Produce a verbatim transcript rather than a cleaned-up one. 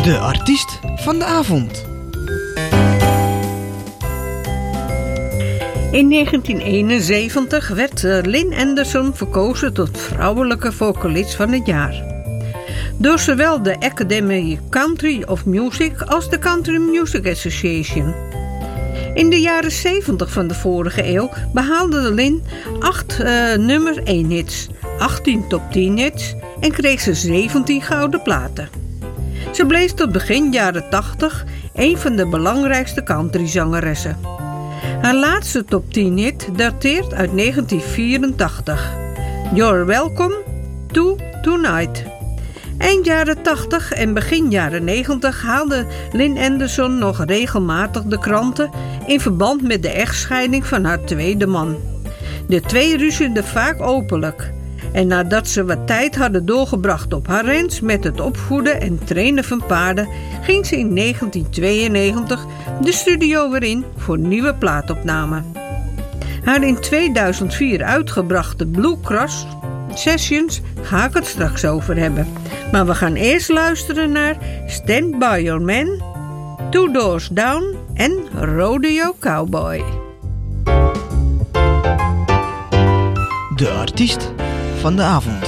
De artiest van de avond. In negentien eenenzeventig werd Lynn Anderson verkozen tot vrouwelijke vocalist van het jaar. Door zowel de Academy Country of Music als de Country Music Association. In de jaren zeventig van de vorige eeuw behaalde Lynn acht uh, nummer één hits, achttien top tien hits en kreeg ze zeventien gouden platen. Ze bleef tot begin jaren tachtig een van de belangrijkste countryzangeressen. Haar laatste top tien hit dateert uit negentien vierentachtig. You're Welcome to Tonight. Eind jaren tachtig en begin jaren negentig haalde Lynn Anderson nog regelmatig de kranten in verband met de echtscheiding van haar tweede man. De twee ruzieden vaak openlijk. En nadat ze wat tijd hadden doorgebracht op haar ranch met het opvoeden en trainen van paarden, ging ze in negentien tweeënnegentig de studio weer in voor nieuwe plaatopnamen. Haar in tweeduizend vier uitgebrachte Blue Cross Sessions ga ik het straks over hebben. Maar we gaan eerst luisteren naar Stand By Your Man, Two Doors Down en Rodeo Cowboy. De artiest van de avond.